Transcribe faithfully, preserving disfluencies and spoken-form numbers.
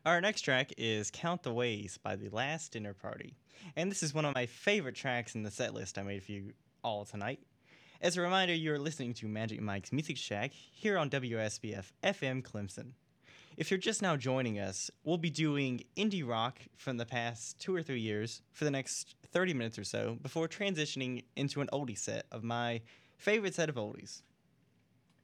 Our next track is Count the Ways by The Last Dinner Party. And this is one of my favorite tracks in the set list I made for you all tonight. As a reminder, you're listening to Magic Mike's Music Shack here on W S B F F M Clemson. If you're just now joining us, we'll be doing indie rock from the past two or three years for the next thirty minutes or so before transitioning into an oldie set of my favorite set of oldies.